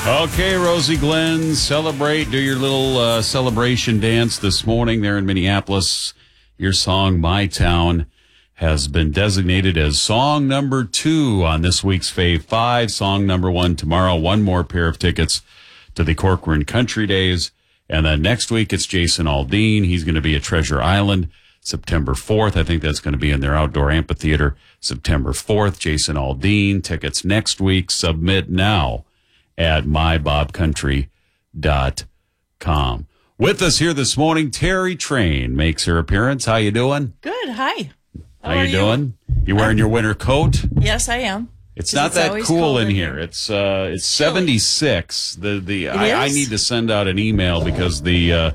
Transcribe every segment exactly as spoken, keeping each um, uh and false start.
Okay, Rosie Glenn, celebrate. Do your little uh, celebration dance this morning there in Minneapolis. Your song, My Town, has been designated as song number two on this week's Fave Five. Song number one tomorrow. One more pair of tickets to the Corcoran Country Days. And then next week, it's Jason Aldean. He's going to be at Treasure Island September fourth. I think that's going to be in their outdoor amphitheater September fourth. Jason Aldean. Tickets next week. Submit now at my bob country dot com. With us here this morning, Terry Train makes her appearance. How you doing? Good. Hi. How, How you doing? You wearing your winter coat? Yes, I am. It's not it's that cool in here. here. It's uh, it's seventy-six. The the I, I is? need to send out an email because the uh,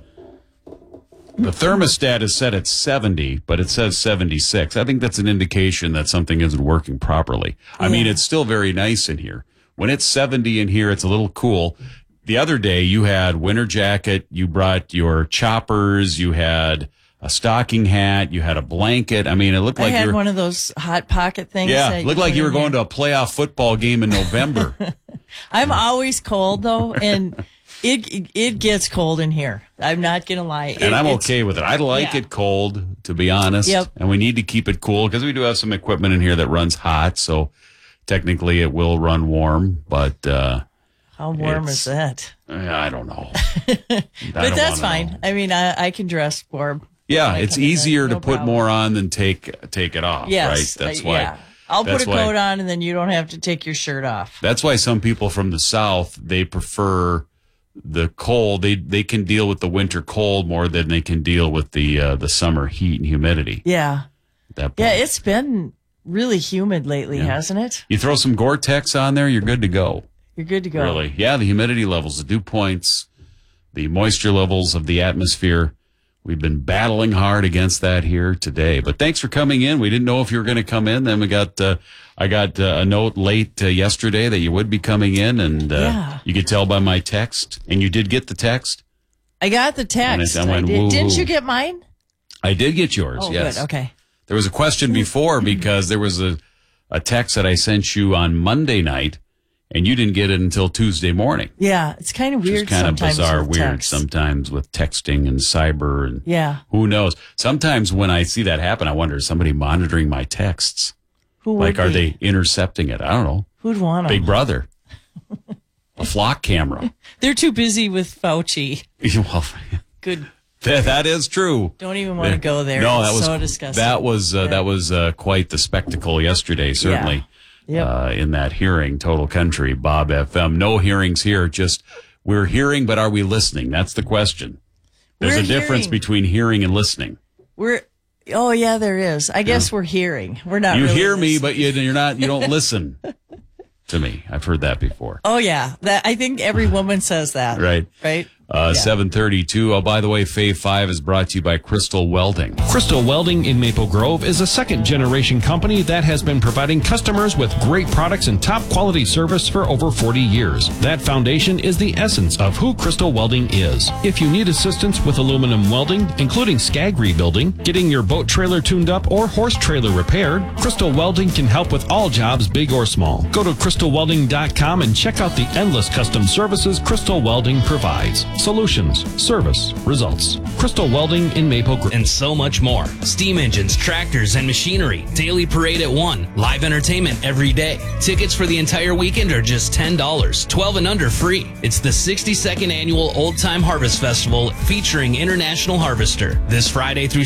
the thermostat is set at seventy, but it says seventy-six. I think that's an indication that something isn't working properly. I Yeah. mean, it's still very nice in here. When it's seventy in here, it's a little cool. The other day, you had winter jacket, you brought your choppers, you had a stocking hat, you had a blanket. I mean, it looked I like had you were, one of those hot pocket things. yeah, that looked like put you were in going here. to a playoff football game in November. I'm always cold though, and it it gets cold in here. I'm not gonna lie, And It- I'm it's- okay with it. I like yeah. it cold, to be honest. Yep. And we need to keep it cool because we do have some equipment in here that runs hot. So technically it will run warm, but uh, How warm it's- is that? I don't know. But that's fine. I mean, I, I can dress warm. Yeah, I it's come in, easier no to put problem. more on than take take it off, Yes, right? That's uh, why. yeah. I'll that's put a why- coat on, and then you don't have to take your shirt off. That's why some people from the South, they prefer the cold. They they can deal with the winter cold more than they can deal with the uh, the summer heat and humidity. Yeah, At that point. yeah. It's been really humid lately, Yeah. hasn't it? You throw some Gore-Tex on there, you're good to go. You're good to go. Really. Yeah, the humidity levels, the dew points, the moisture levels of the atmosphere. We've been battling hard against that here today. But thanks for coming in. We didn't know if you were going to come in. Then we got, uh, I got uh, a note late uh, yesterday that you would be coming in, and uh, Yeah. you could tell by my text. And you did get the text? I got the text. And I went, I did. woo, Didn't woo. you get mine? I did get yours, Oh, yes. good. Okay. There was a question before because there was a, a text that I sent you on Monday night, and you didn't get it until Tuesday morning. Yeah, it's kind of Which weird is kind of sometimes bizarre, with weird text. sometimes with texting and cyber and Yeah. who knows. Sometimes when I see that happen, I wonder, is somebody monitoring my texts? Who would Like, are be? they intercepting it? I don't know. Who'd want 'em? Big Brother. A flock camera. They're too busy with Fauci. Well, Good. that, that is true. Don't even want to go there. No, It's that was so disgusting. that was uh, that was uh, quite the spectacle yesterday. Certainly, Yep. uh, in that hearing, Total Country, Bob F M. No hearings here. Just we're hearing, but are we listening? That's the question. There's We're a difference hearing. between hearing and listening. We're. Oh yeah, there is. I guess we're hearing. We're not. You really hear me, listening. but you, you're not. You don't listen to me. I've heard that before. Oh yeah, that I think every woman says that. Right. Right. Uh, Yeah. seven thirty-two. Oh, by the way, Fave Five is brought to you by Crystal Welding. Crystal Welding in Maple Grove is a second generation company that has been providing customers with great products and top quality service for over forty years. That foundation is the essence of who Crystal Welding is. If you need assistance with aluminum welding, including scag rebuilding, getting your boat trailer tuned up, or horse trailer repaired, Crystal Welding can help with all jobs, big or small. Go to crystal welding dot com and check out the endless custom services Crystal Welding provides. Solutions, service, results. Crystal Welding in Maple Grove. And so much more. Steam engines, tractors, and machinery. Daily parade at one. Live entertainment every day. Tickets for the entire weekend are just ten dollars. twelve and under free. It's the sixty-second annual Old Time Harvest Festival featuring International Harvester. This Friday through